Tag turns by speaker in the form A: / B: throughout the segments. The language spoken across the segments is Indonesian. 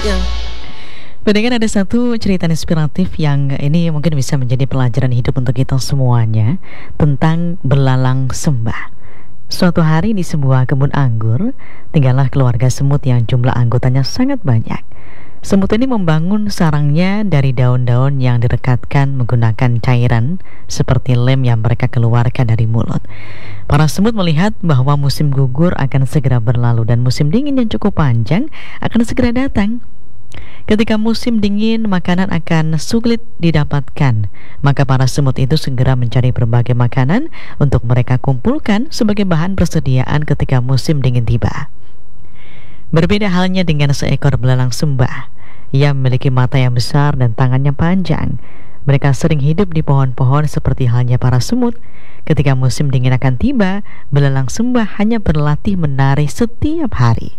A: Pendengar, ada satu cerita inspiratif yang ini mungkin bisa menjadi pelajaran hidup untuk kita semuanya tentang belalang sembah. Suatu hari di sebuah kebun anggur, tinggallah keluarga semut yang jumlah anggotanya sangat banyak. Semut ini membangun sarangnya dari daun-daun yang direkatkan menggunakan cairan seperti lem yang mereka keluarkan dari mulut. Para semut melihat bahwa musim gugur akan segera berlalu dan musim dingin yang cukup panjang akan segera datang. Ketika musim dingin, makanan akan sulit didapatkan. Maka para semut itu segera mencari berbagai makanan untuk mereka kumpulkan sebagai bahan persediaan ketika musim dingin tiba. Berbeda halnya dengan seekor belalang sembah. Ia memiliki mata yang besar dan tangannya panjang. Mereka sering hidup di pohon-pohon seperti halnya para semut. Ketika musim dingin akan tiba, belalang sembah hanya berlatih menari setiap hari.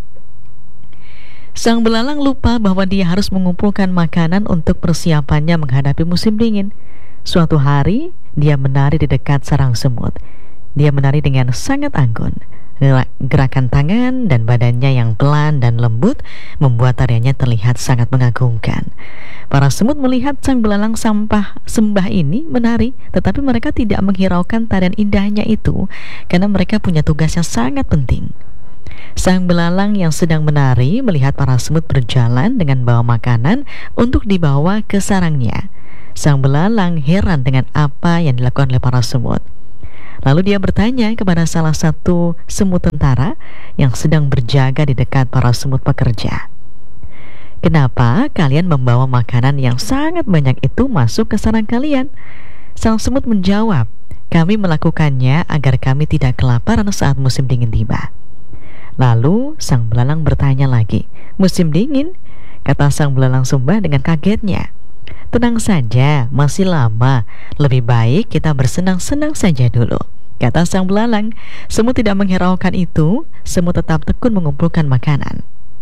A: Sang belalang lupa bahwa dia harus mengumpulkan makanan untuk persiapannya menghadapi musim dingin. Suatu hari, dia menari di dekat sarang semut. Dia menari dengan sangat anggun. Gerakan tangan dan badannya yang pelan dan lembut membuat tariannya terlihat sangat mengagumkan. Para semut melihat sang belalang sembah ini menari, tetapi mereka tidak menghiraukan tarian indahnya itu karena mereka punya tugas yang sangat penting. Sang belalang yang sedang menari melihat para semut berjalan dengan bawa makanan untuk dibawa ke sarangnya. Sang belalang heran dengan apa yang dilakukan oleh para semut. Lalu dia bertanya kepada salah satu semut tentara yang sedang berjaga di dekat para semut pekerja. "Kenapa kalian membawa makanan yang sangat banyak itu masuk ke sarang kalian?" Sang semut menjawab, "Kami melakukannya agar kami tidak kelaparan saat musim dingin tiba." Lalu sang belalang bertanya lagi, "Musim dingin?" kata sang belalang sembah dengan kagetnya. "Tenang saja, masih lama. Lebih baik kita bersenang-senang saja dulu," kata sang belalang. Semut tidak menghiraukan itu. Semut tetap tekun mengumpulkan makanan.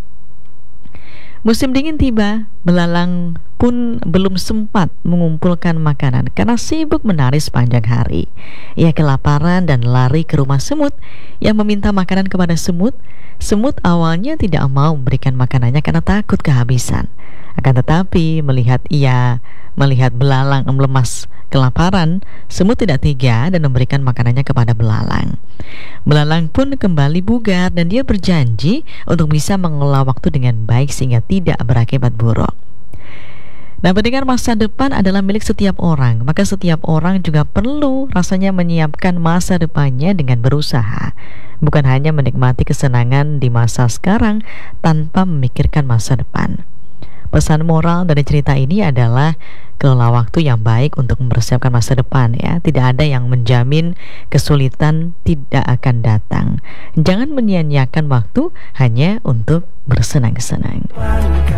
A: Musim dingin tiba, belalang pun belum sempat mengumpulkan makanan karena sibuk menari sepanjang hari. Ia kelaparan dan lari ke rumah semut yang meminta makanan kepada semut. Semut awalnya tidak mau memberikan makanannya karena takut kehabisan. Akan tetapi melihat belalang lemas kelaparan, semut tidak tega dan memberikan makanannya kepada belalang. Belalang pun kembali bugar dan dia berjanji untuk bisa mengelola waktu dengan baik sehingga tidak berakibat buruk. Nah, pendengar, masa depan adalah milik setiap orang, maka setiap orang juga perlu rasanya menyiapkan masa depannya dengan berusaha, bukan hanya menikmati kesenangan di masa sekarang tanpa memikirkan masa depan. Pesan moral dari cerita ini adalah kelola waktu yang baik untuk mempersiapkan masa depan ya. Tidak ada yang menjamin kesulitan tidak akan datang. Jangan menyia-nyiakan waktu hanya untuk bersenang-senang.